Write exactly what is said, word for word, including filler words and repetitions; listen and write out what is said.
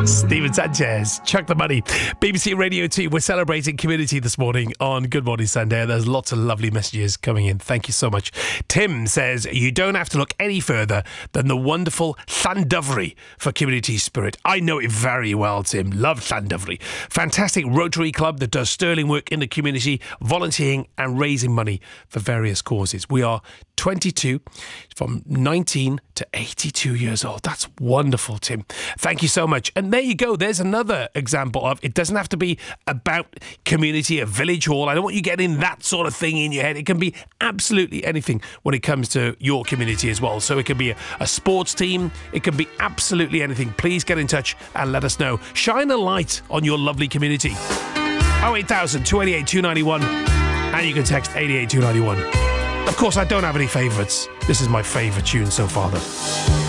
Stephen Sanchez, chuck the money. B B C Radio two, we're celebrating community this morning on Good Morning Sunday. There's lots of lovely messages coming in. Thank you so much. Tim says, you don't have to look any further than the wonderful Llandovery for community spirit. I know it very well, Tim. Love Llandovery. Fantastic Rotary Club that does sterling work in the community, volunteering and raising money for various causes. We are twenty-two, from nineteen to eighty-two years old. That's wonderful, Tim. Thank you so much. And there you go. There's another example of, it doesn't have to be about community, a village hall. I don't want you getting that sort of thing in your head. It can be absolutely anything when it comes to your community as well. So it could be a, a sports team. It can be absolutely anything. Please get in touch and let us know. Shine a light on your lovely community. oh eight thousand, two eight eight, two nine one. And you can text eight eight two nine one. Of course, I don't have any favourites. This is my favourite tune so far, though.